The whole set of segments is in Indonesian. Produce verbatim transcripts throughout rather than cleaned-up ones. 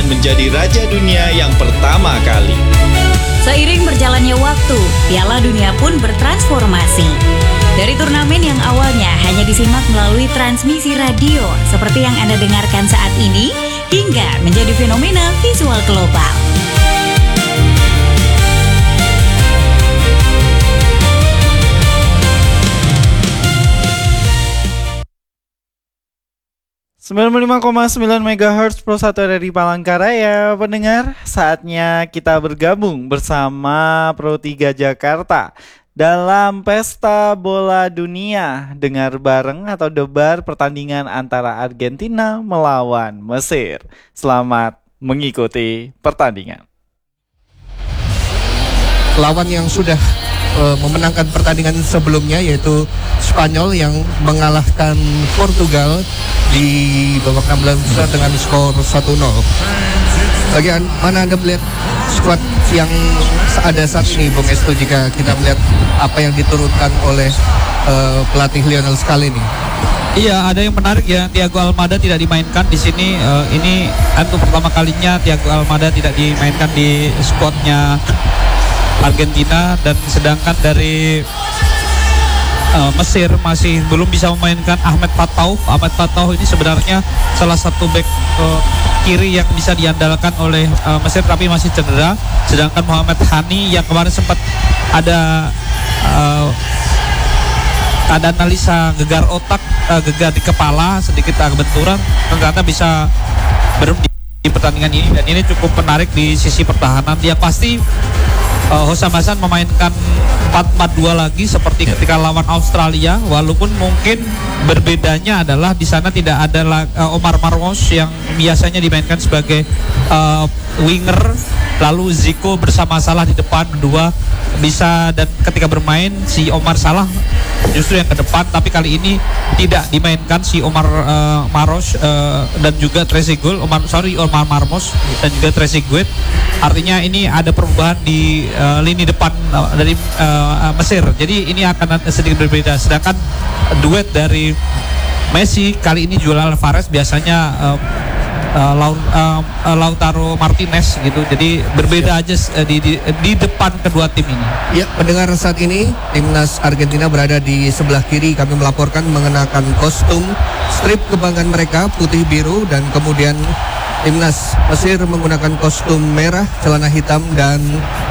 menjadi raja dunia yang pertama kali. Seiring berjalannya waktu, Piala Dunia pun bertransformasi. Dari turnamen yang awalnya hanya disimak melalui transmisi radio seperti yang Anda dengarkan saat ini, hingga menjadi fenomena visual global. sembilan puluh lima koma sembilan megahertz Pro satu dari Palangkaraya. Pendengar, saatnya kita bergabung bersama Pro tiga Jakarta dalam Pesta Bola Dunia. Dengar bareng atau debar pertandingan antara Argentina melawan Mesir. Selamat mengikuti pertandingan. Lawan yang sudah uh, memenangkan pertandingan sebelumnya yaitu Spanyol yang mengalahkan Portugal di babak enam belas besar dengan skor satu nol. Bagaimana Anda melihat skuad yang ada saat ini, Bung Esto, jika kita melihat apa yang diturunkan oleh uh, pelatih Lionel Scaloni ini? Iya, ada yang menarik ya, Thiago Almada tidak dimainkan di sini. Uh, ini untuk pertama kalinya Thiago Almada tidak dimainkan di skuadnya Argentina, dan sedangkan dari Uh, Mesir masih belum bisa memainkan Ahmed Fatau. Ahmed Fatau ini sebenarnya salah satu back uh, kiri yang bisa diandalkan oleh uh, Mesir, tapi masih cedera. Sedangkan Muhammad Hani yang kemarin sempat ada uh, ada analisa gegar otak, uh, gegar di kepala, sedikit agak benturan, ternyata bisa berhenti di pertandingan ini, dan ini cukup menarik di sisi pertahanan. Yang pasti Uh, Hosam Hasan memainkan empat empat dua lagi seperti ketika lawan Australia, walaupun mungkin berbedanya adalah di sana tidak ada uh, Omar Marmos yang biasanya dimainkan sebagai uh, winger, lalu Zico bersama Salah di depan berdua bisa, dan ketika bermain si Omar Salah justru yang ke depan, tapi kali ini tidak dimainkan si Omar uh, Maros uh, dan juga Trezeguet, Omar sorry Omar Marmos dan juga Trezeguet. Artinya ini ada perubahan di uh, lini depan uh, dari uh, Mesir. Jadi ini akan sedikit berbeda. Sedangkan duet dari Messi kali ini Julian Alvarez, biasanya uh, Uh, Laut, uh, uh, Lautaro Martinez gitu. Jadi berbeda aja uh, di, di di depan kedua tim ini. Ya, pendengar, saat ini timnas Argentina berada di sebelah kiri. Kami melaporkan mengenakan kostum strip kebanggaan mereka putih biru, dan kemudian timnas Mesir menggunakan kostum merah, celana hitam, dan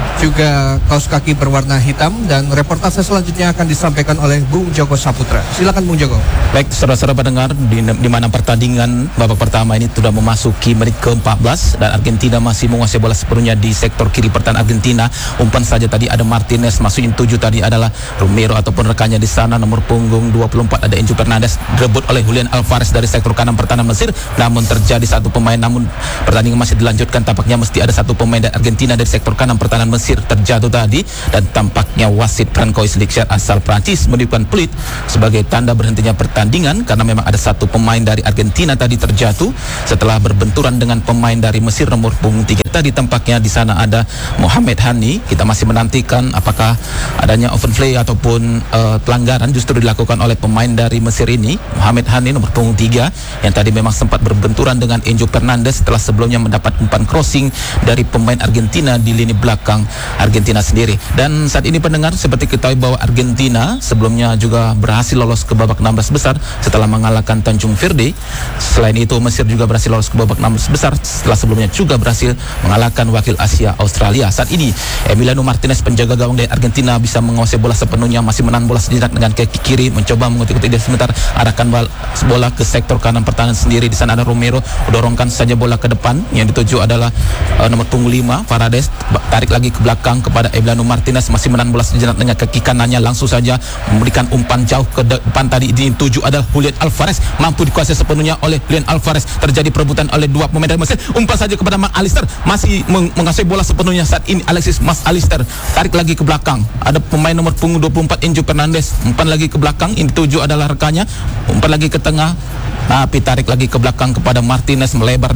juga kaos kaki berwarna hitam. Dan reportase selanjutnya akan disampaikan oleh Bung Joko Saputra. Silakan Bung Joko. Baik, saudara-saudara pendengar, di, di mana pertandingan babak pertama ini sudah memasuki menit ke empat belas dan Argentina masih menguasai bola sepenuhnya di sektor kiri pertahanan Argentina. Umpan saja tadi ada Martinez, masukin tujuh tadi adalah Romero ataupun rekannya di sana. Nomor punggung dua puluh empat ada Enzo Fernandez, direbut oleh Julian Alvarez dari sektor kanan pertahanan Mesir. Namun terjadi satu pemain, namun pertandingan masih dilanjutkan. Tampaknya mesti ada satu pemain dari Argentina dari sektor kanan pertahanan Mesir terjatuh tadi, dan tampaknya wasit Francois Lichat asal Prancis meniupkan peluit sebagai tanda berhentinya pertandingan, karena memang ada satu pemain dari Argentina tadi terjatuh setelah berbenturan dengan pemain dari Mesir nomor punggung tiga tadi. Tampaknya di sana ada Mohamed Hani. Kita masih menantikan apakah adanya open play ataupun uh, pelanggaran justru dilakukan oleh pemain dari Mesir ini, Mohamed Hani nomor punggung tiga, yang tadi memang sempat berbenturan dengan Enzo Fernandez setelah sebelumnya mendapat umpan crossing dari pemain Argentina di lini belakang Argentina sendiri. Dan saat ini pendengar, seperti ketahui bahwa Argentina sebelumnya juga berhasil lolos ke babak enam belas besar setelah mengalahkan Tanjung Verde. Selain itu Mesir juga berhasil lolos ke babak enam belas besar setelah sebelumnya juga berhasil mengalahkan wakil Asia Australia. Saat ini Emiliano Martinez, penjaga gawang dari Argentina, bisa menguasai bola sepenuhnya, masih menahan bola sejenak dengan kaki kiri, mencoba mengikuti dia sebentar, arahkan bola ke sektor kanan pertahanan sendiri. Di sana ada Romero, dorongkan saja bola ke depan, yang dituju adalah uh, nomor punggung lima Paredes, tarik lagi ke belakang kepada Emiliano Martinez, masih menahan bola sejenak dengan kaki kanannya, langsung saja memberikan umpan jauh ke depan. Tadi dituju adalah Julian Alvarez, mampu dikuasai sepenuhnya oleh Julian Alvarez. Terjadi perebutan oleh dua pemain dari Mesir, umpan saja kepada Mac Allister, masih meng menguasai bola sepenuhnya saat ini Alexis Mac Allister, tarik lagi ke belakang, ada pemain nomor punggung dua puluh empat Enzo Fernandez, umpan lagi ke belakang, ini dituju adalah rekannya, umpan lagi ke tengah, tapi tarik lagi ke belakang kepada Martinez, melebar dia ke sektor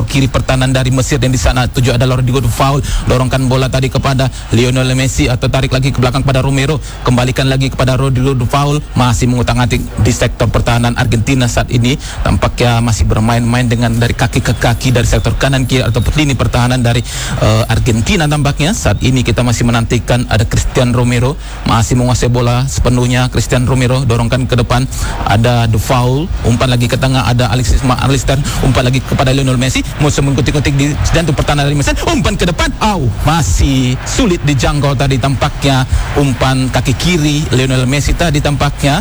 sektor kiri pertahanan dari Mesir, dan di sana tujuh adalah Rodrigo Duval, dorongkan bola tadi kepada Lionel Messi atau tarik lagi ke belakang pada Romero, kembalikan lagi kepada Rodrigo Duval, masih mengutak-atik di sektor pertahanan Argentina saat ini, tampaknya masih bermain-main dengan dari kaki ke kaki dari sektor kanan kiri ataupun lini pertahanan dari uh, Argentina. Tampaknya saat ini kita masih menantikan ada Christian Romero masih menguasai bola sepenuhnya. Christian Romero dorongkan ke depan, ada Duval, umpan lagi ke tengah, ada Alexis McAllister, umpan lagi kepada Lionel Messi, musuh mengkutik-kutik di jantung pertahanan dari Messi, umpan ke depan, au, masih sulit dijangkau tadi tampaknya umpan kaki kiri Lionel Messi tadi tampaknya,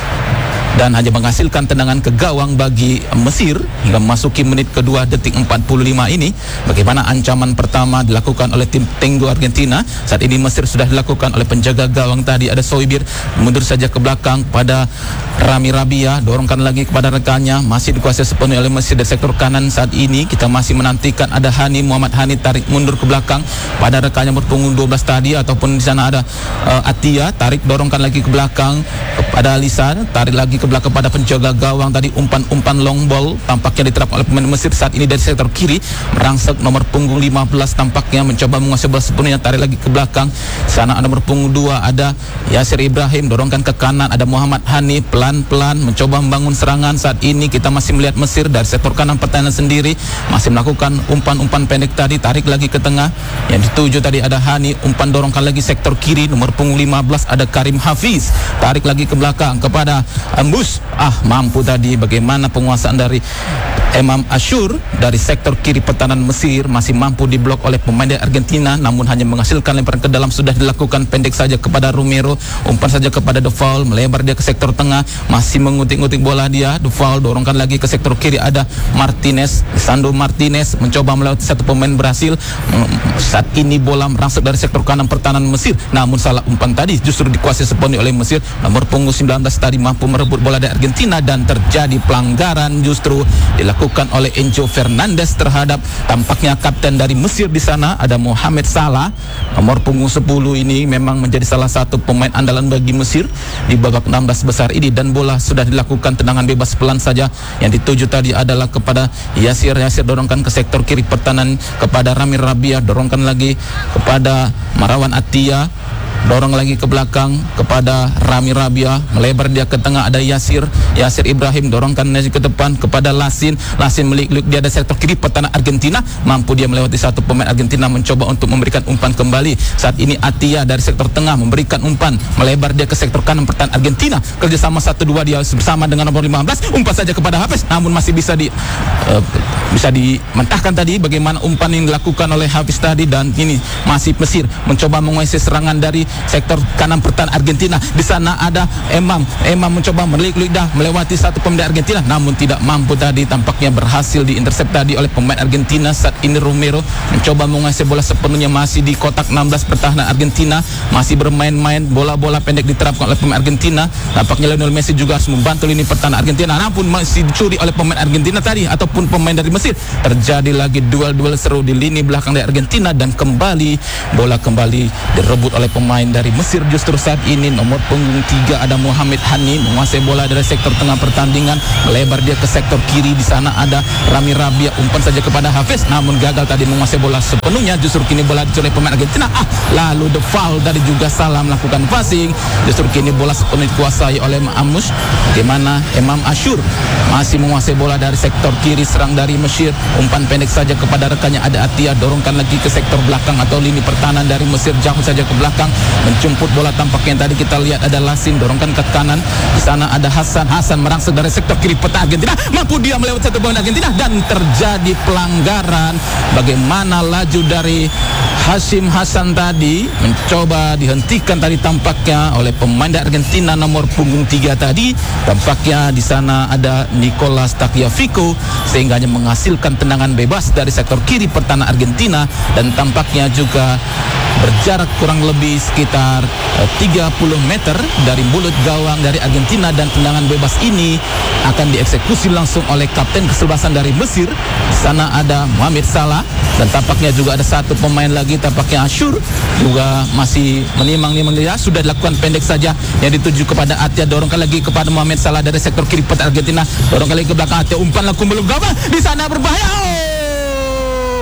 dan hanya menghasilkan tendangan ke gawang bagi Mesir hingga memasuki menit kedua detik empat puluh lima ini. Bagaimana ancaman pertama dilakukan oleh tim Tenggo Argentina. Saat ini Mesir sudah dilakukan oleh penjaga gawang tadi, ada Soibir, mundur saja ke belakang pada Rami Rabia, dorongkan lagi kepada rekannya, masih dikuasai sepenuhnya oleh Mesir dari sektor kanan. Saat ini kita masih menantikan ada Hani, Muhammad Hani tarik mundur ke belakang pada rekannya berpunggung dua belas tadi, ataupun di sana ada uh, Atia, tarik dorongkan lagi ke belakang kepada Lisan, tarik lagi ke belakang kepada penjaga gawang tadi, umpan-umpan long ball tampaknya diterapkan oleh pemain Mesir saat ini dari sektor kiri, merangsek nomor punggung lima belas tampaknya mencoba menguasai bola sepenuhnya, tarik lagi ke belakang. Sana ada nomor punggung dua, ada Yasir Ibrahim, dorongkan ke kanan, ada Muhammad Hani, pelan-pelan mencoba membangun serangan. Saat ini kita masih melihat Mesir dari sektor kanan pertahanan sendiri masih melakukan umpan-umpan pendek tadi, tarik lagi ke tengah, yang dituju tadi ada Hani, umpan dorongkan lagi sektor kiri, nomor punggung lima belas ada Karim Hafiz, tarik lagi ke belakang kepada Ambus, ah mampu tadi. Bagaimana penguasaan dari Emam Ashur dari sektor kiri pertahanan Mesir, masih mampu diblok oleh pemain dari Argentina, namun hanya menghasilkan lemparan ke dalam, sudah dilakukan pendek saja kepada Romero, umpan saja kepada Duval, melebar dia ke sektor tengah, masih mengutik-ngutik bola dia, Duval dorongkan lagi ke sektor kiri, ada Martinez, Sandro Martinez mencoba melewati satu pemain Brasil. Saat ini bola merangsek dari sektor kanan pertahanan Mesir, namun salah umpan tadi justru dikuasai sepenuhnya oleh Mesir. Nomor punggung sembilan belas tadi mampu merebut bola dari Argentina, dan terjadi pelanggaran justru dilakukan oleh Enzo Fernandez terhadap tampaknya kapten dari Mesir di sana, ada Mohamed Salah, nomor punggung sepuluh ini memang menjadi salah satu pemain andalan bagi Mesir di babak enam belas besar ini, dan bola sudah dilakukan tendangan bebas pelan saja. Yang dituju tadi adalah kepada Yasir, Yasir dorongkan ke sektor kiri pertahanan kepada Rami Rabia, dorongkan lagi kepada Marawan Atia, dorong lagi ke belakang kepada Rami Rabia, melebar dia ke tengah, ada Yasir, Yasir Ibrahim, dorongkan lagi ke depan kepada Lasin, Lasin melik-lik dia ada sektor kiri pertahanan Argentina, mampu dia melewati satu pemain Argentina mencoba untuk memberikan umpan kembali. Saat ini Atia dari sektor tengah memberikan umpan, melebar dia ke sektor kanan pertahanan Argentina, kerjasama satu dua dia bersama dengan nomor lima belas, umpan saja kepada Hafiz, namun masih bisa di uh, bisa dimentahkan tadi. Bagaimana umpan yang dilakukan oleh Hafiz tadi, dan ini masih Mesir mencoba menguasai serangan dari sektor kanan pertahanan Argentina. Di sana ada Emam, Emam mencoba melik-lik dah melewati satu pemain Argentina, namun tidak mampu tadi, tampaknya berhasil diintersep tadi oleh pemain Argentina. Saat ini Romero mencoba menguasai bola sepenuhnya, masih di kotak enam belas pertahanan Argentina, masih bermain-main, bola-bola pendek diterapkan oleh pemain Argentina. Tampaknya Lionel Messi juga harus membantu lini pertahanan Argentina, namun masih dicuri oleh pemain Argentina tadi ataupun pemain dari Mesir. Terjadi lagi duel-duel seru di lini belakang dari Argentina, dan kembali bola kembali direbut oleh pemain dari Mesir. Justru saat ini nomor punggung tiga ada Mohamed Hani menguasai bola dari sektor tengah pertandingan, melebar dia ke sektor kiri, di sana ada Rami Rabia, umpan saja kepada Hafiz, namun gagal tadi menguasai bola sepenuhnya. Justru kini bola dicuri oleh pemain Argentina, ah lalu the foul dari juga salah melakukan passing. Justru kini bola sepenuhnya dikuasai oleh Amush. Bagaimana Emam Ashur masih menguasai bola dari sektor kiri, serang dari Mesir, umpan pendek saja kepada rekannya, ada Atia, dorongkan lagi ke sektor belakang atau lini pertahanan dari Mesir, jauh saja ke belakang, menjemput bola. Tampaknya tadi kita lihat ada Lasin, dorongkan ke kanan, di sana ada Hasan, Hasan merangsek dari sektor kiri peta Argentina, mampu dia melewati satu pemain Argentina, dan terjadi pelanggaran. Bagaimana laju dari Hashim Hasan tadi mencoba dihentikan tadi tampaknya oleh pemain dari Argentina nomor punggung tiga tadi. Tampaknya di sana ada Nicolas Tagliafico, sehingga hanya menghasilkan tendangan bebas dari sektor kiri pertahanan Argentina, dan tampaknya juga berjarak kurang lebih sekitar uh, tiga puluh meter dari mulut gawang dari Argentina, dan tendangan bebas ini akan dieksekusi langsung oleh kapten kesebelasan dari Mesir. Di sana ada Mohamed Salah, dan tampaknya juga ada satu pemain lagi, tampaknya Ashur juga masih menimang-nimang dia. Sudah dilakukan pendek saja yang dituju kepada Atia, dorongkan lagi kepada Mohamed Salah dari sektor kiri pertahanan Argentina, dorongkan lagi ke belakang Atia, umpan langsung belum gawang, di sana berbahaya. Oh!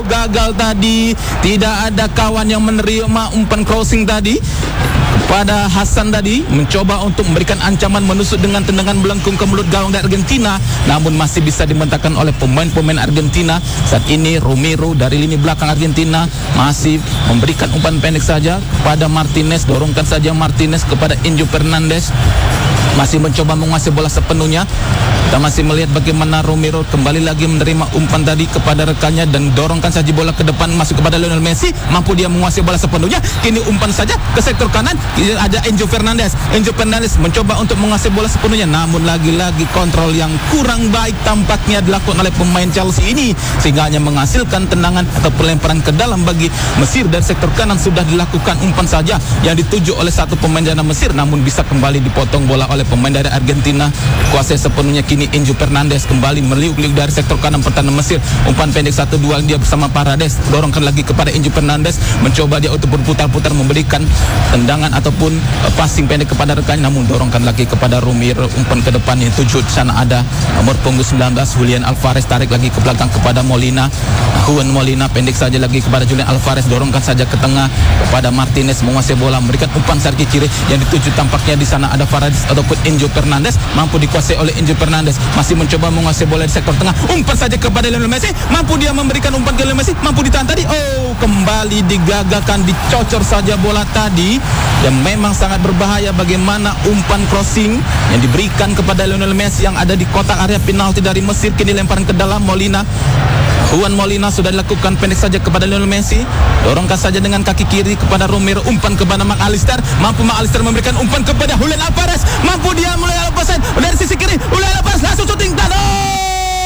gagal tadi. Tidak ada kawan yang menerima umpan crossing tadi kepada Hasan tadi, mencoba untuk memberikan ancaman menusuk dengan tendangan melengkung ke mulut gawang dari Argentina, namun masih bisa dimentahkan oleh pemain-pemain Argentina. Saat ini Romero dari lini belakang Argentina masih memberikan umpan pendek saja kepada Martinez, dorongkan saja Martinez kepada Enzo Fernandez, masih mencoba menguasai bola sepenuhnya. Kita masih melihat bagaimana Romero kembali lagi menerima umpan tadi kepada rekannya dan dorongkan saja bola ke depan masuk kepada Lionel Messi, mampu dia menguasai bola sepenuhnya. Kini umpan saja ke sektor kanan, ada Enzo Fernandez. Enzo Fernandez mencoba untuk menguasai bola sepenuhnya, namun lagi-lagi kontrol yang kurang baik tampaknya dilakukan oleh pemain Chelsea ini, sehingga hanya menghasilkan tendangan atau pelemparan ke dalam bagi Mesir. Dari sektor kanan sudah dilakukan umpan saja yang dituju oleh satu pemain dari Mesir, namun bisa kembali dipotong bola oleh pemain dari Argentina. Kuasai sepenuhnya kini Enzo Fernandez kembali meliuk-liuk dari sektor kanan pertahanan Mesir. Umpan pendek satu dua dia bersama Paredes, dorongkan lagi kepada Enzo Fernandez, mencoba dia untuk berputar-putar memberikan tendangan ataupun uh, passing pendek kepada rekannya, namun dorongkan lagi kepada Romero. Umpan ke depan yang tujuh, di sana ada nomor punggung sembilan belas Julian Alvarez, tarik lagi ke belakang kepada Molina. Juan Molina pendek saja lagi kepada Julian Alvarez, dorongkan saja ke tengah kepada Martinez, menguasai bola, memberikan umpan sarki kiri yang dituju tampaknya di sana ada Paredes ataupun Enzo Fernandez, mampu dikuasai oleh Enzo Fernandez, masih mencoba menguasai bola di sektor tengah, umpan saja kepada Lionel Messi, mampu dia memberikan umpan ke Lionel Messi, mampu ditahan tadi, oh kembali digagalkan, dicocor saja bola tadi, yang memang sangat berbahaya. Bagaimana umpan crossing yang diberikan kepada Lionel Messi yang ada di kotak area penalti dari Mesir, kini lemparan ke dalam Molina. Juan Molina sudah dilakukan pendek saja kepada Lionel Messi, dorongkan saja dengan kaki kiri kepada Romero, umpan kepada McAllister, mampu McAllister memberikan umpan kepada Julian Alvarez, mampu dia mulai lepasan dari sisi kiri, Julian Alvarez langsung shooting dan oh!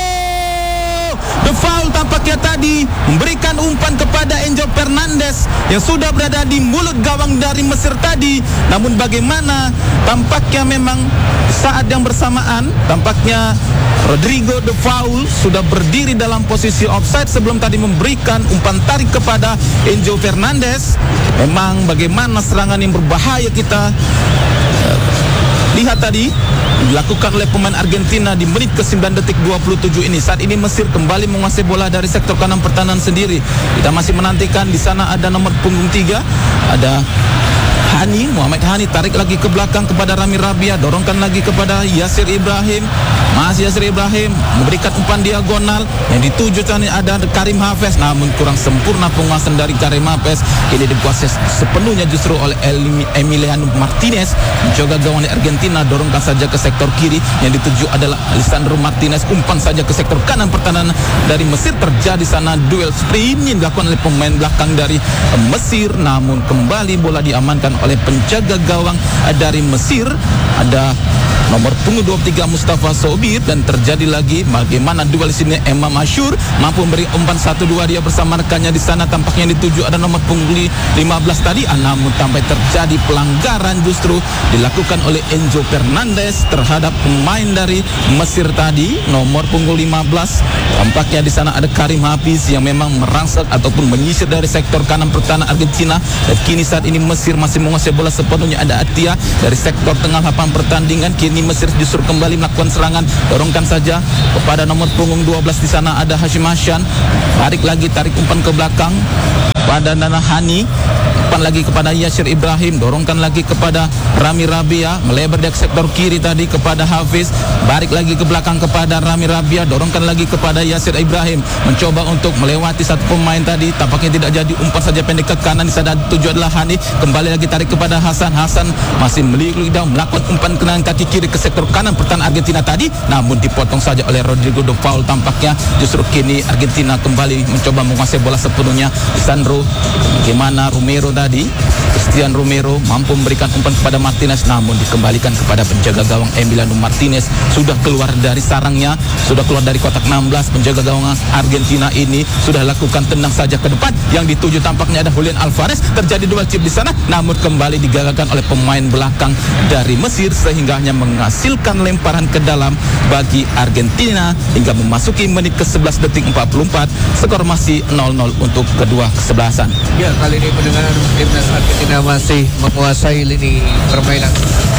The foul tampaknya tadi memberikan umpan kepada Enzo Fernandez yang sudah berada di mulut gawang dari Mesir tadi. Namun bagaimana tampaknya memang saat yang bersamaan tampaknya Rodrigo De Paul sudah berdiri dalam posisi offside sebelum tadi memberikan umpan tarik kepada Enzo Fernandez. Memang bagaimana serangan yang berbahaya kita uh, lihat tadi dilakukan oleh pemain Argentina di menit ke sembilan detik dua puluh tujuh ini. Saat ini Mesir kembali menguasai bola dari sektor kanan pertahanan sendiri. Kita masih menantikan, di sana ada nomor punggung tiga, ada Hani, Muhammad Hani, tarik lagi ke belakang kepada Rami Rabia, dorongkan lagi kepada Yasir Ibrahim. Mas Yasir Ibrahim memberikan umpan diagonal yang dituju tadi ada Karim Hafez, namun kurang sempurna penguasaan dari Karim Hafez. Ini dikuasai sepenuhnya justru oleh Emiliano Martinez, mencoba gawang dari Argentina, dorongkan saja ke sektor kiri yang dituju adalah Lisandro Martinez, umpan saja ke sektor kanan pertahanan dari Mesir. Terjadi sana duel sprint yang dilakukan oleh pemain belakang dari Mesir, namun kembali bola diamankan oleh penjaga gawang dari Mesir, ada nomor punggung dua puluh tiga Mustafa Sobir, dan terjadi lagi bagaimana duel di sini. Imam Ashur mampu memberi umpan satu dua dia bersama rekannya di sana, tampaknya dituju ada nomor punggung lima belas tadi, namun sampai terjadi pelanggaran justru dilakukan oleh Enzo Fernandez terhadap pemain dari Mesir tadi, nomor punggung lima belas. Tampaknya di sana ada Karim Hafiz yang memang merangsek ataupun menyisir dari sektor kanan pertahanan Argentina, dan kini saat ini Mesir masih menguasai bola sepenuhnya. Ada Atia dari sektor tengah lapangan pertandingan, kini Mesir justru kembali melakukan serangan, dorongkan saja kepada nomor punggung dua belas di sana ada Hashim Hassan, tarik lagi, tarik umpan ke belakang pada Nana Hani, umpan lagi kepada Yasir Ibrahim, dorongkan lagi kepada Rami Rabia, melebar dari sektor kiri tadi kepada Hafiz, balik lagi ke belakang kepada Rami Rabia, dorongkan lagi kepada Yasir Ibrahim, mencoba untuk melewati satu pemain tadi, tampaknya tidak jadi, umpan saja pendek ke kanan, di sana tujuh adalah Hani, kembali lagi tarik kepada Hasan, Hasan masih meliuk-liuk down, melakukan umpan kenan kaki kiri ke sektor kanan pertahanan Argentina tadi, namun dipotong saja oleh Rodrigo De Paul. Tampaknya justru kini Argentina kembali mencoba menguasai bola sepenuhnya. Lisandro, bagaimana Romero tadi, Christian Romero mampu memberikan umpan kepada Martinez, namun dikembalikan kepada penjaga gawang Emiliano Martinez. Sudah keluar dari sarangnya, sudah keluar dari kotak enam belas, penjaga gawang Argentina ini sudah lakukan tendang saja ke depan, yang dituju tampaknya ada Julian Alvarez. Terjadi duel chip di sana, namun kembali digagalkan oleh pemain belakang dari Mesir, sehingga hanya menghasilkan lemparan ke dalam bagi Argentina hingga memasuki menit ke sebelas detik empat puluh empat. Skor masih nol nol untuk kedua kesebelasan. Ya, kali ini pendengar timnas Argentina masih menguasai lini permainan.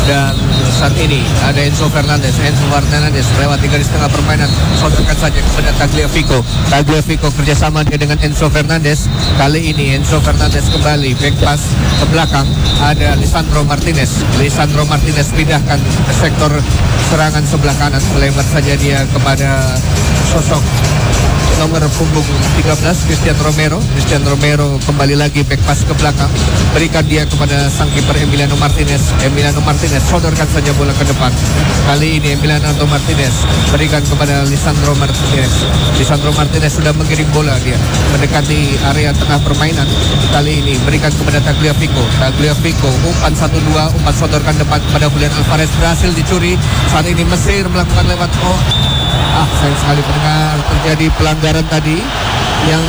dan saat ini ada Enzo Fernandez. Enzo Fernandez lewati garis tengah permainan, sodorkan saja kepada Tagliafico. Tagliafico kerjasama dia dengan Enzo Fernandez. Kali ini Enzo Fernandez kembali back pass ke belakang, ada Lisandro Martinez. Lisandro Martinez pindahkan ke sektor serangan sebelah kanan, melebar saja dia kepada sosok nomor punggung tiga belas Christian Romero. Christian Romero kembali lagi back pass ke belakang, berikan dia kepada sang kiper Emiliano Martinez. Emiliano Martinez sodorkan saja bola ke depan. Kali ini Emiliano Martinez berikan kepada Lisandro Martinez. Lisandro Martinez sudah mengirim bola, dia mendekati area tengah permainan. Kali ini berikan kepada Tagliafico. Tagliafico umpan satu dua, umpan sodorkan depan kepada Julian Alvarez, berhasil dicuri. Saat ini Mesir melakukan lewat oh Ah, sayang sekali pendengar, terjadi pelanggaran tadi yang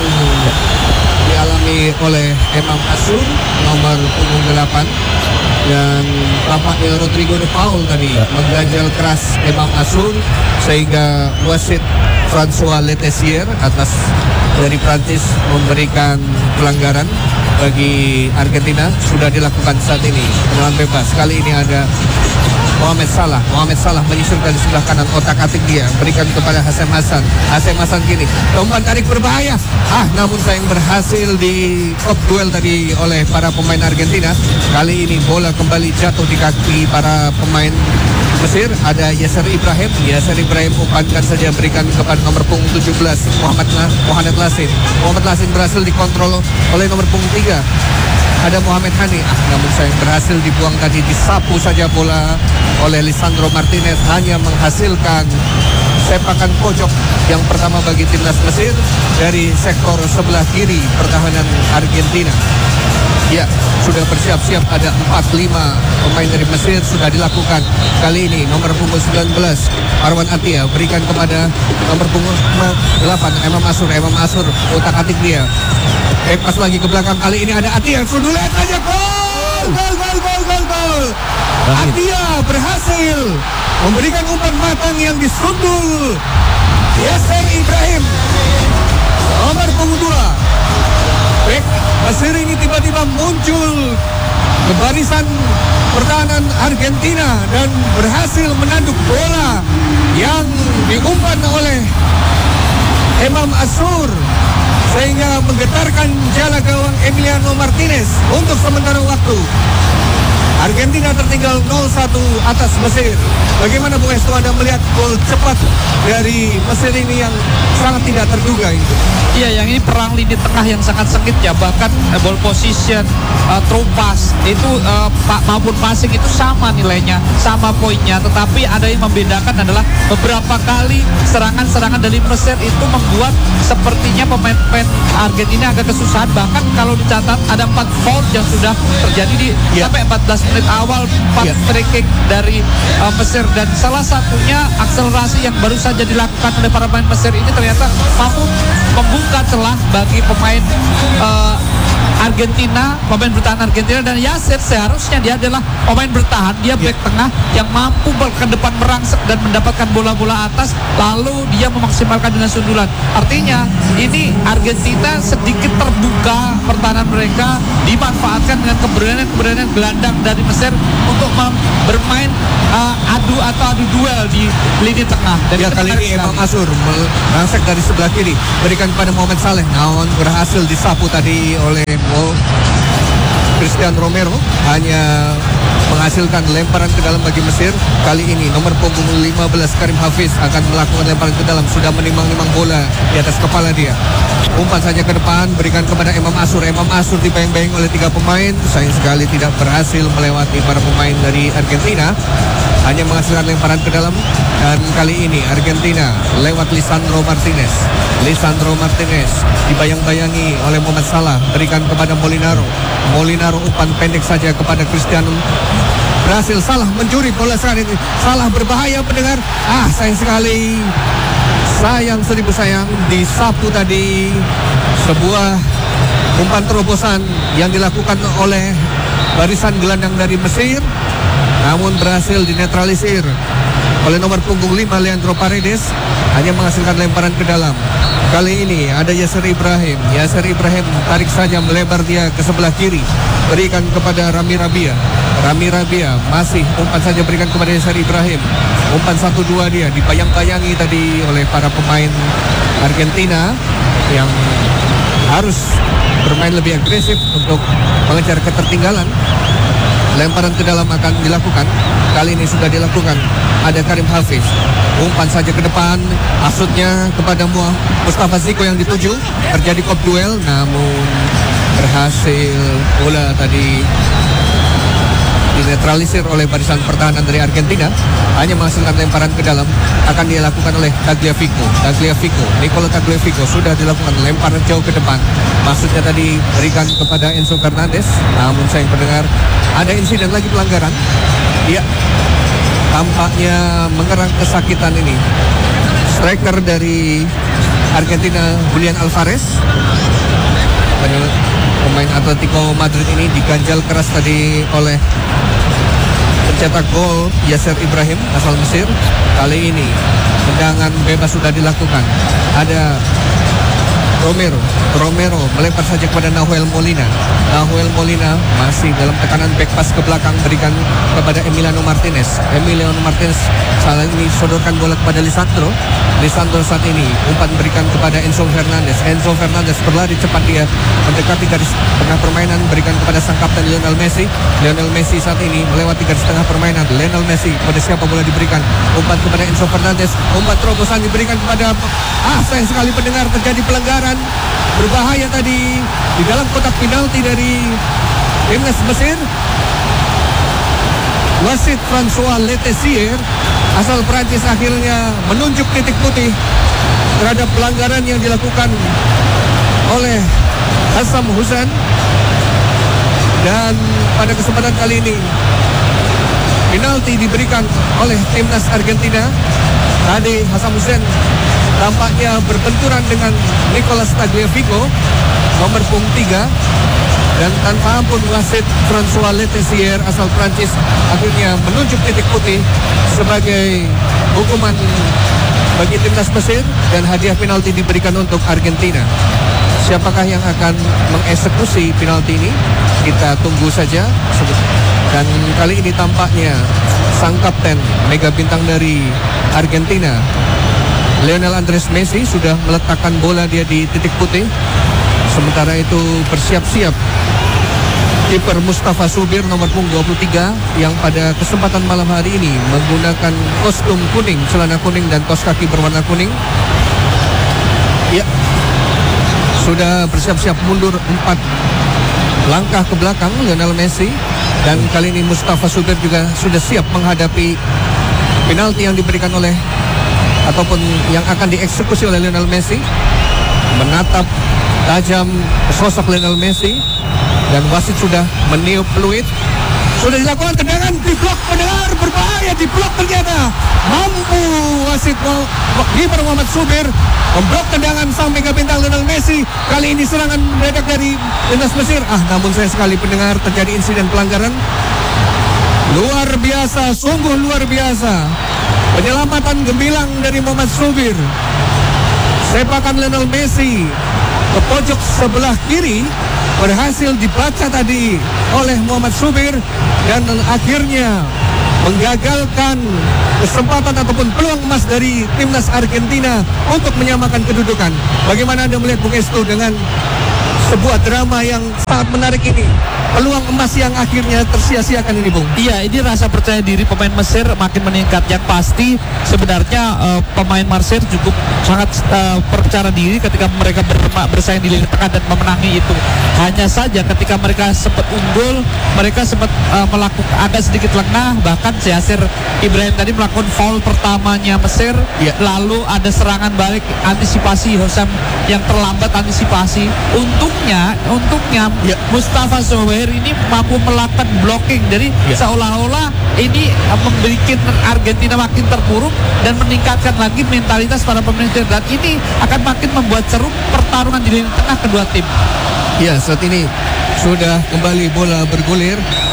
dialami oleh Imam Asur nomor punggung delapan, dan tampaknya Rodrigo de Paul tadi mengganjal keras Imam Asur sehingga wasit François Letessier atas dari Prancis memberikan pelanggaran bagi Argentina. Sudah dilakukan saat ini tendangan bebas. Kali ini ada Mohamed Salah. Mohamed Salah menyusul dari sebelah kanan, otak-atik dia berikan kepada Hasan Hasan. Hasan Hasan kini umpan tarik berbahaya. Ah, namun sayang berhasil di off duel tadi oleh para pemain Argentina. Kali ini bola kembali jatuh di kaki para pemain Mesir. Ada Yasser Ibrahim. Yasser Ibrahim umpankan saja, berikan kepada nomor punggung tujuh belas Muhammad Mohamed Lasin. Muhammad Lasin berhasil dikontrol oleh nomor punggung tiga. Ada Muhammad Hani, ah, namun sayang berhasil dibuang tadi, disapu saja bola oleh Lisandro Martinez, hanya menghasilkan sepakan pojok yang pertama bagi timnas Mesir dari sektor sebelah kiri pertahanan Argentina. Ya, sudah bersiap-siap, ada empat lima pemain dari Mesir sudah dilakukan. Kali ini nomor punggung sembilan belas Marwan Atia berikan kepada nomor punggung delapan Imam Asur. Imam Asur utak-atik dia. Pas lagi ke belakang, kali ini ada Atia, sundulan aja, gol, gol, gol, gol, gol, gol. Atia berhasil memberikan umpan matang yang disundul Yasser Ibrahim, nomor punggung dua. Bek Mesir ini tiba-tiba muncul ke barisan pertahanan Argentina dan berhasil menanduk bola yang diumpan oleh Imam Asur sehingga menggetarkan jala gawang Emiliano Martinez. Untuk sementara waktu Argentina tertinggal nol satu atas Mesir. Bagaimana Bu Esto, Anda melihat gol cepat dari Mesir ini yang sangat tidak terduga itu? Iya, yang ini perang lini tengah yang sangat sengit ya. Bahkan uh, ball position, uh, throw pass itu uh, pa maupun passing itu sama nilainya, sama poinnya. Tetapi ada yang membedakan adalah beberapa kali serangan-serangan dari Mesir itu membuat sepertinya pemain-pemain Argentina agak kesusahan. Bahkan kalau dicatat ada empat foul yang sudah terjadi di yeah. sampai empat belas menit awal, empat yeah. free kick dari uh, Mesir, dan salah satunya akselerasi yang baru saja dilakukan oleh para pemain Mesir ini ternyata mampu membuka celah bagi pemain uh, Argentina, pemain bertahan Argentina. Dan Yasser seharusnya dia adalah pemain bertahan, dia back yeah. tengah yang mampu ke depan merangsek dan mendapatkan bola-bola atas, lalu dia memaksimalkan dengan sundulan. Artinya ini Argentina sedikit terbuka pertahanan mereka, dimanfaatkan dengan keberanian-keberanian gelandang dari Mesir untuk bermain uh, adu atau adu duel di lini tengah. Dan ya, kali ini Imam Asur merangsek dari sebelah kiri, berikan pada Mohamed Saleh, namun berhasil disapu tadi oleh Oh, Christian Romero, hanya menghasilkan lemparan ke dalam bagi Mesir. Kali ini nomor punggung lima belas Karim Hafiz akan melakukan lemparan ke dalam, sudah menimang-nimang bola di atas kepala dia. Umpan saja ke depan, berikan kepada Imam Asur. Imam Asur dibayang-bayang oleh tiga pemain, sayang sekali tidak berhasil melewati para pemain dari Argentina, hanya menghasilkan lemparan ke dalam. Dan kali ini Argentina lewat Lisandro Martinez. Lisandro Martinez dibayang-bayangi oleh Mohamed Salah, berikan kepada Molinaro. Molinaro umpan pendek saja kepada Cristiano. Berhasil Salah mencuri bola serangan ini. Salah berbahaya pendengar. Ah, sayang sekali. Sayang seribu sayang, disapu tadi sebuah umpan terobosan yang dilakukan oleh barisan gelandang dari Mesir, namun berhasil dinetralisir oleh nomor punggung lima Leandro Paredes, hanya menghasilkan lemparan ke dalam. Kali ini ada Yasser Ibrahim. Yasser Ibrahim tarik saja melebar dia ke sebelah kiri, berikan kepada Rami Rabia. Rami Rabia masih umpan saja berikan kepada Yasser Ibrahim. Umpan satu dua dia dibayang-bayangi tadi oleh para pemain Argentina yang harus bermain lebih agresif untuk mengejar ketertinggalan. Lemparan ke dalam akan dilakukan. Kali ini sudah dilakukan. Ada Karim Hafiz. Umpan saja ke depan. Asutnya kepada Mustafa Ziko yang dituju. Terjadi kop duel, namun berhasil bola tadi dinetralisir oleh barisan pertahanan dari Argentina. Hanya menghasilkan lemparan ke dalam. Akan dilakukan oleh Tagliafico. Tagliafico, Nicola Tagliafico sudah dilakukan lemparan jauh ke depan. Maksudnya tadi berikan kepada Enzo Fernandez. Namun saya mendengar ada insiden lagi pelanggaran. Ya, tampaknya mengerang kesakitan ini striker dari Argentina, Julian Alvarez, pemain Atletico Madrid ini diganjal keras tadi oleh pencetak gol Yasser Ibrahim asal Mesir. Kali ini tendangan bebas sudah dilakukan. Ada Romero, Romero melempar saja kepada Nahuel Molina. Nahuel Molina masih dalam tekanan back pass ke belakang, berikan kepada Emiliano Martinez. Emiliano Martinez saat ini sodorkan bola kepada Lisandro. Lisandro saat ini umpan berikan kepada Enzo Fernandez. Enzo Fernandez berlari cepat, dia mendekati garis tengah permainan, berikan kepada sang kapten Lionel Messi. Lionel Messi saat ini melewati garis tengah permainan. Lionel Messi, pada siapa bola diberikan? Umpan kepada Enzo Fernandez. Umpan terobosan diberikan kepada, ah sayang sekali pendengar, terjadi pelanggaran berbahaya tadi di dalam kotak penalti dari timnas Mesir. Wasit François Letessier asal Prancis akhirnya menunjuk titik putih terhadap pelanggaran yang dilakukan oleh Hassam Hussein. Dan pada kesempatan kali ini penalti diberikan oleh timnas Argentina. Tadi Hassam Hussein tampaknya berbenturan dengan Nicolas Tagliafico, nomor punggung tiga. Dan tanpa ampun wasit François Letessier asal Prancis akhirnya menunjuk titik putih sebagai hukuman bagi timnas Mesir, dan hadiah penalti diberikan untuk Argentina. Siapakah yang akan mengeksekusi penalti ini? Kita tunggu saja. Dan kali ini tampaknya sang kapten mega bintang dari Argentina, Lionel Andres Messi, sudah meletakkan bola dia di titik putih. Sementara itu bersiap-siap kiper Mustafa Subir nomor punggung dua puluh tiga yang pada kesempatan malam hari ini menggunakan kostum kuning, celana kuning dan kaos kaki berwarna kuning. Ya, sudah bersiap-siap mundur empat langkah ke belakang Lionel Messi, dan kali ini Mustafa Subir juga sudah siap menghadapi penalti yang diberikan oleh ataupun yang akan dieksekusi oleh Lionel Messi. Menatap tajam sosok Lionel Messi, dan wasit sudah meniup peluit. Sudah dilakukan tendangan, diblok, pendengar, berbahaya, diblok ternyata. Mampu wasit kiper Muhammad Subir memblok tendangan sang mega bintang Lionel Messi. Kali ini serangan mendadak dari timnas Mesir. Ah, namun saya sekali pendengar, terjadi insiden pelanggaran. Luar biasa, sungguh luar biasa. Penyelamatan gemilang dari Muhammad Subir. Sepakan Lionel Messi ke pojok sebelah kiri berhasil dibaca tadi oleh Muhammad Subir, dan akhirnya menggagalkan kesempatan ataupun peluang emas dari timnas Argentina untuk menyamakan kedudukan. Bagaimana Anda melihat Bung Estu dengan sebuah drama yang sangat menarik ini? Peluang emas yang akhirnya tersia-siakan ini, Bung. Iya, ini rasa percaya diri pemain Mesir makin meningkat. Yang pasti sebenarnya uh, pemain Mesir cukup sangat uh, percaya diri ketika mereka bersaing di lini tengah dan memenangi itu. Hanya saja ketika mereka sempat unggul, mereka sempat uh, melakukan agak sedikit lengah. Bahkan Yasser Ibrahim tadi melakukan foul pertamanya Mesir. Ya. Lalu ada serangan balik, antisipasi Hosam yang terlambat antisipasi. Untungnya, untungnya ya. Mustafa Subir ini mampu melakukan blocking, jadi ya. seolah-olah ini uh, membuat Argentina makin terpuruk dan meningkatkan lagi mentalitas para pemain, dan ini akan makin membuat seru pertarungan di lini tengah kedua tim. Ya, saat ini sudah kembali bola bergulir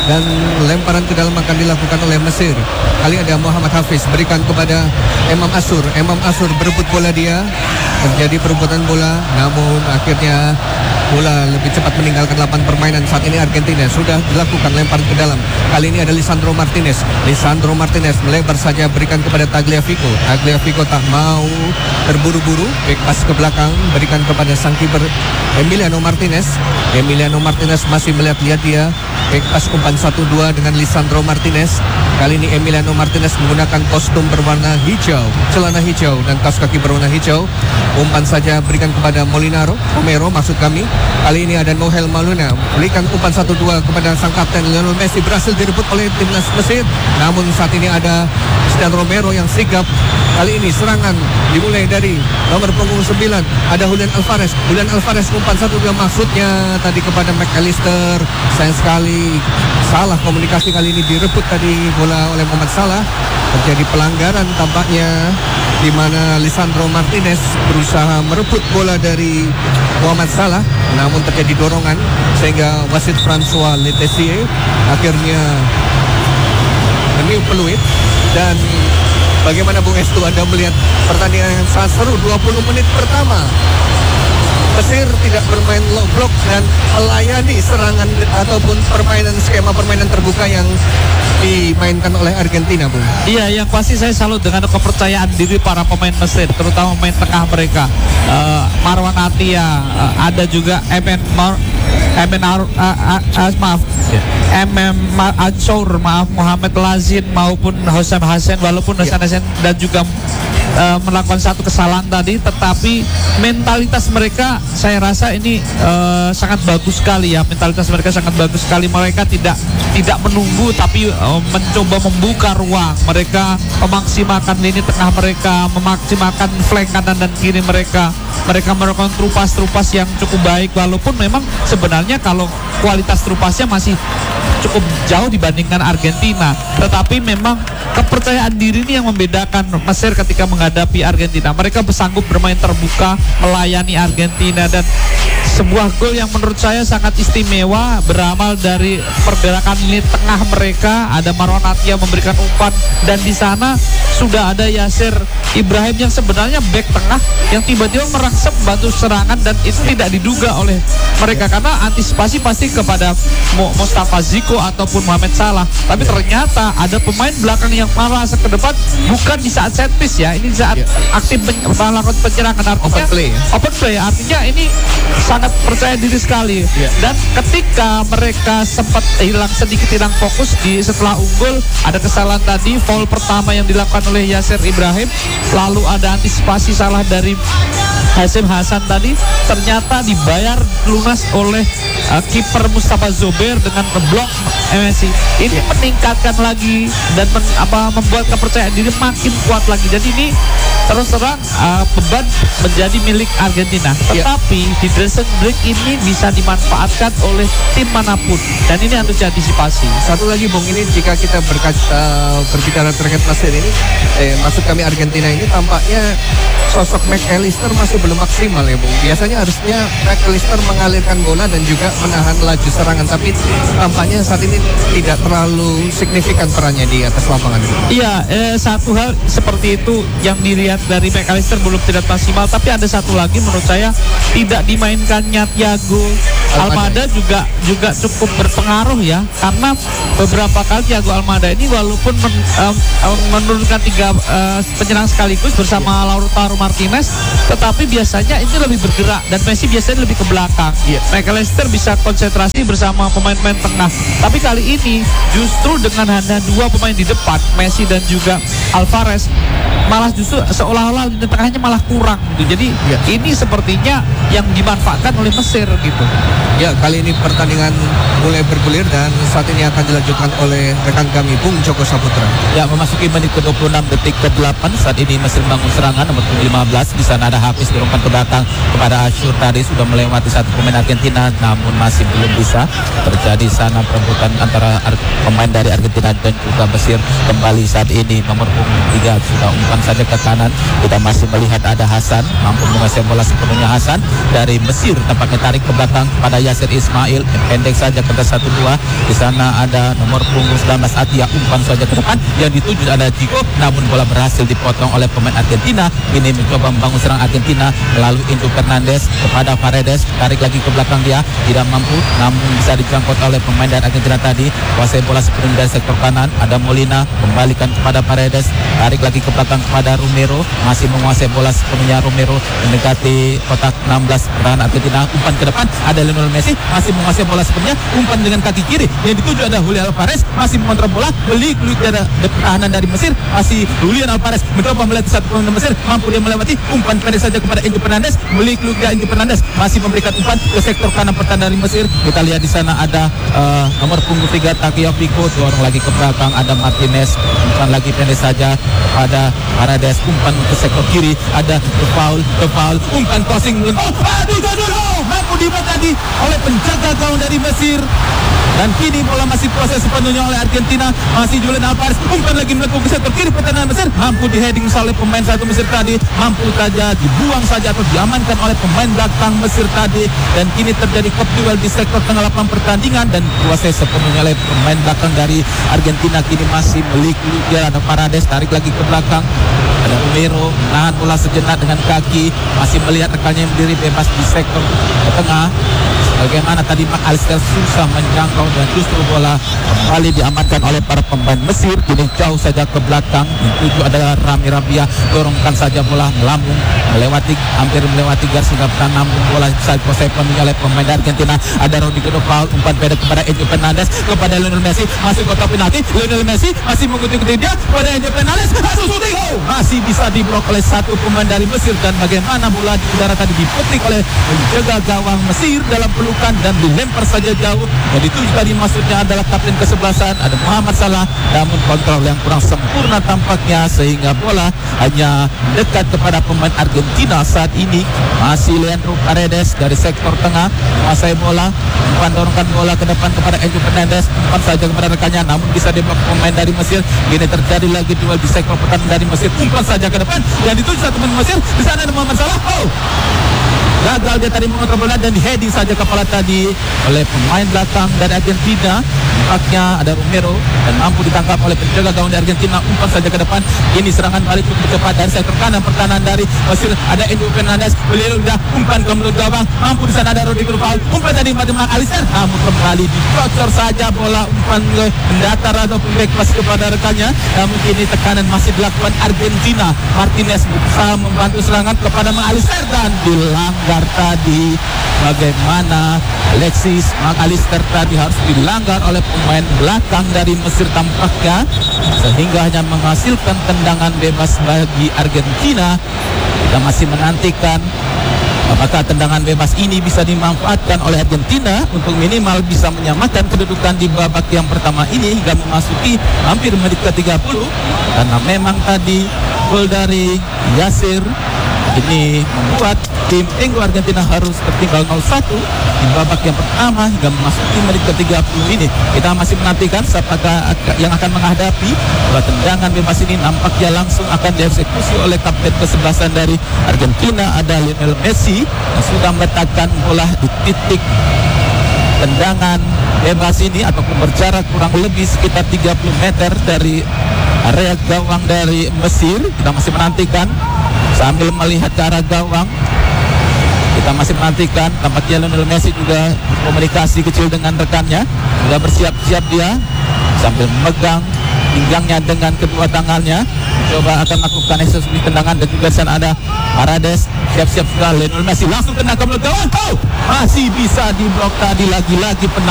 dan lemparan ke dalam akan dilakukan oleh Mesir. Kali ada Muhammad Hafiz berikan kepada Imam Asur. Imam Asur berebut bola dia, terjadi perebutan bola, namun akhirnya bola lebih cepat meninggalkan lapangan permainan. Saat ini Argentina sudah dilakukan lempar ke dalam. Kali ini ada Lisandro Martinez. Lisandro Martinez melebar saja berikan kepada Tagliafico. Tagliafico tak mau terburu-buru, back pass ke belakang berikan kepada sang kiper Emiliano Martinez. Emiliano Martinez masih melihat-lihat dia, back pass umpan satu dua dengan Lisandro Martinez. Kali ini Emiliano Martinez menggunakan kostum berwarna hijau, celana hijau dan kaos kaki berwarna hijau. Umpan saja berikan kepada Molinaro, Romero maksud kami. Kali ini ada Nohel Maluna berikan umpan satu dua kepada sang kapten Lionel Messi, berhasil direbut oleh timnas Mesir. Namun saat ini ada Cristiano Romero yang sigap. Kali ini serangan dimulai dari nomor punggung sembilan, ada Julian Alvarez. Julian Alvarez umpan satu dua maksudnya tadi kepada McAllister. Sayang sekali salah komunikasi, kali ini direbut tadi bola oleh Muhammad Salah. Terjadi pelanggaran tampaknya di mana Lisandro Martinez berusaha merebut bola dari Muhammad Salah, namun terjadi dorongan sehingga wasit François Letessier akhirnya meniup peluit. Dan bagaimana Bung Estu, Anda melihat pertandingan yang sangat seru dua puluh menit pertama? Mesir tidak bermain low block dan melayani serangan ataupun permainan skema permainan terbuka yang dimainkan oleh Argentina, Bung. Iya, yang pasti saya salut dengan kepercayaan diri para pemain Mesir, terutama pemain tengah mereka. Uh, Marwan Atia, uh, ada juga M N Mar M N Ar, uh, uh, maaf, M M Ansor, maaf Muhammad Lazin maupun Hosam Hasan, walaupun Hasan Hasan dan juga Uh, melakukan satu kesalahan tadi, tetapi mentalitas mereka saya rasa ini uh, sangat bagus sekali ya. Mentalitas mereka sangat bagus sekali. Mereka tidak tidak menunggu tapi uh, mencoba membuka ruang. Mereka memaksimalkan lini tengah mereka, memaksimalkan flank kanan dan kiri mereka. Mereka melakukan trupas-trupas yang cukup baik, walaupun memang sebenarnya kalau kualitas trupasnya masih cukup jauh dibandingkan Argentina. Tetapi memang kepercayaan diri ini yang membedakan Mesir ketika menghadapi Argentina. Mereka bersanggup bermain terbuka, melayani Argentina, dan sebuah gol yang menurut saya sangat istimewa beramal dari pergerakan lini tengah mereka. Ada Marwan Atia memberikan umpan, dan di sana sudah ada Yasir Ibrahim yang sebenarnya back tengah yang tiba-tiba merangsek bantu serangan, dan itu tidak diduga oleh mereka karena antisipasi pasti kepada Mustafa Ziko ataupun Mohamed Salah. Tapi ternyata ada pemain belakang yang malah ke depan, bukan di saat set piece ya, ini di saat aktif melakukan penyerangan. Artinya open play, ya? open play artinya ini sangat percaya diri sekali. Yeah. Dan ketika mereka sempat hilang sedikit hilang fokus di setelah unggul, ada kesalahan tadi, foul pertama yang dilakukan oleh Yasir Ibrahim, lalu ada antisipasi salah dari Hasim Hasan tadi, ternyata dibayar lunas oleh uh, kiper Mustafa Zober dengan ngeblok Messi. Ini yeah. meningkatkan lagi dan men, apa, membuat kepercayaan diri makin kuat lagi. Jadi ini terus terang uh, beban menjadi milik Argentina. Tetapi yeah. di dressing break ini bisa dimanfaatkan oleh tim manapun, dan ini harus diantisipasi. Satu lagi Bung, ini jika kita berkata berbicara terkait Mesir ini, eh, maksud kami Argentina ini, tampaknya sosok McAllister masih belum maksimal ya Bung. Biasanya harusnya McAllister mengalirkan bola dan juga menahan laju serangan, tapi tampaknya saat ini tidak terlalu signifikan perannya di atas lapangan. Iya, eh, satu hal seperti itu yang dilihat dari McAllister belum tidak maksimal, tapi ada satu lagi menurut saya tidak dimainkannya Thiago Almada juga juga cukup berpengaruh ya, karena beberapa kali Thiago Almada ini walaupun men, um, um, menurunkan tiga uh, penyerang sekaligus bersama Lautaro Martinez, tetapi biasanya ini lebih bergerak dan Messi biasanya lebih ke belakang. Yeah. McAllister bisa konsentrasi bersama pemain-pemain tengah. Tapi kali ini justru dengan hanya dua pemain di depan, Messi dan juga Alvarez, malah justru seolah-olah di tengahnya malah kurang gitu. Jadi yeah. ini sepertinya yang dimanfaatkan oleh Mesir gitu. Ya, kali ini pertandingan mulai bergulir dan saat ini akan dilanjutkan oleh rekan kami Bung Joko Saputra. Ya, memasuki menit ke dua puluh enam detik ke delapan saat ini Mesir membangun serangan nomor lima belas. Di sana ada Hafiz dorongkan ke belakang kepada Ashur, tadi sudah melewati satu pemain Argentina namun masih belum bisa. Terjadi sana perebutan antara pemain dari Argentina dan juga Mesir. Kembali saat ini nomor punggung tiga sudah umpan saja ke kanan. Kita masih melihat ada Hasan mampu menguasai bola sepenuhnya. Hasan dari Mesir tampaknya tarik ke belakang kepada Yasir Ismail, pendek saja ke satu dua. Di sana ada nomor punggung sembilan belas Atia, umpan saja ke depan yang dituju ada Chico, namun bola berhasil dipotong oleh pemain Argentina. Ini mencoba membangun serang Argentina melalui Enzo Fernandez kepada Paredes, tarik lagi ke belakang dia, tidak mampu, namun bisa dijangkau oleh pemain dari Argentina tadi. Kuasai bola sepenuhnya dari sektor kanan, ada Molina, kembalikan kepada Paredes, tarik lagi ke belakang kepada Romero, masih menguasai bola sepenuhnya Romero, mendekati kotak enam belas pertahanan Argentina, umpan ke depan, ada Lionel Messi, masih menguasai bola sepenuhnya, umpan dengan kaki kiri, yang dituju ada Julian Alvarez, masih mengontrol bola, beli keluar dari pertahanan dari Mesir, masih Julian Alvarez, mencoba melihat satu pemain Mesir, mampu dia melewati, umpan pendek saja kepada Enzo Fernandez, beli keluar dari Enzo Fernandez, masih memberikan umpan ke sektor kanan pertahanan dari Mesir. Kita lihat di sana ada uh, nomor punggung tiga Tagliafico, dorong lagi ke belakang, ada Martinez, umpan lagi pendek saja kepada Paredes, umpan ke sektor kiri, ada ke foul, ke foul, umpan crossing, oh, aduh, aduh, aduh, mampu dibuat tadi oleh penjaga gawang dari Mesir. Dan kini bola masih proses sepenuhnya oleh Argentina, masih Julian Alvarez, umpan lagi melakukan ke sektor kiri pertahanan Mesir, mampu di-heading oleh pemain satu Mesir tadi, mampu saja dibuang saja atau diamankan oleh pemain belakang Mesir tadi. Dan kini terjadi cup duel di sektor tengah lapangan pertandingan dan kuasai sepenuhnya oleh pemain belakang dari Argentina. Kini masih meliku dia, ada Paredes, tarik lagi ke belakang, ada Romero, menahan bola sejenak dengan kaki, masih melihat rekannya yang berdiri bebas di sektor tengah. Bagaimana tadi McAllister susah menjangkau dan justru bola kembali diamankan oleh para pemain Mesir. Kini jauh saja ke belakang, yang tujuh adalah Rami Rabia, dorongkan saja bola melambung melewati, hampir melewati garis hingga namun bola bisa dikuasai penuhnya oleh pemain Argentina. Ada Rodrigo de Paul, umpan pendek kepada Enzo Fernandez, kepada Lionel Messi, masih kotak penalti, Lionel Messi masih mengikuti dia kepada Enzo Fernandez, masih bisa diblok oleh satu pemain dari Mesir. Dan bagaimana bola di udara tadi dipetik oleh penjaga gawang Mesir dalam pelukan dan dilempar saja jauh. Jadi itu tadi maksudnya adalah kapten kesebelasan ada Muhammad Salah, namun kontrol yang kurang sempurna tampaknya sehingga bola hanya dekat kepada pemain Argentina saat ini. Masih Leandro Paredes dari sektor tengah menguasai bola, umpan dorongkan bola ke depan kepada Enzo Fernandez, umpan saja kepada rekannya namun bisa diblok pemain dari Mesir. Kini terjadi lagi duel di sektor pertahanan dari Mesir, umpan saja ke depan dan dituju satu pemain Mesir, di sana ada Muhammad Salah. Oh, gagal dia tadi mengontrol bola dan di-heading saja kepala tadi oleh pemain belakang dari Argentina. Nampaknya ada Romero dan mampu ditangkap oleh penjaga gawang dari Argentina, umpan saja ke depan. Ini serangan balik cukup cepat dari sektor kanan pertahanan dari Mesir, ada Enzo Fernandez, beliau sudah umpan ke mulut gawang, mampu di sana ada Rodrigo de Paul, umpan tadi pada McAllister, namun kembali dicocor saja bola, umpan mendatar atau back pass kepada rekannya. Namun kini tekanan masih dilakukan Argentina. Martinez berusaha membantu serangan kepada McAllister dan dilanggar tadi. Bagaimana Alexis McAllister tadi harus dilanggar oleh pemain belakang dari Mesir tampaknya, sehingga hanya menghasilkan tendangan bebas bagi Argentina. Kita masih menantikan apakah tendangan bebas ini bisa dimanfaatkan oleh Argentina untuk minimal bisa menyamakan kedudukan di babak yang pertama ini hingga memasuki hampir menit ke tiga puluh. Karena memang tadi gol dari Yasir ini membuat tim Enggo Argentina harus tertinggal nol satu di babak yang pertama hingga memasuki menit ke tiga puluh ini. Kita masih menantikan siapakah yang akan menghadapi bola tendangan bebas ini. Nampaknya langsung akan dieksekusi oleh kapten kesebelasan dari Argentina, ada Lionel Messi yang sudah meletakkan bola di titik tendangan bebas ini ataupun berjarak kurang lebih sekitar tiga puluh meter dari area gawang dari Mesir. Kita masih menantikan sambil melihat ke arah gawang. Kita masih menantikan, tampaknya Lionel Messi juga komunikasi kecil dengan rekannya, sudah bersiap-siap dia sambil memegang pinggangnya dengan kedua tangannya, coba akan melakukan eksekusi tendangan. Dan juga sana ada Paredes, siap-siap sudah Lionel Messi langsung kena ke mulut gawang. Oh, masih bisa diblok tadi lagi-lagi penalti.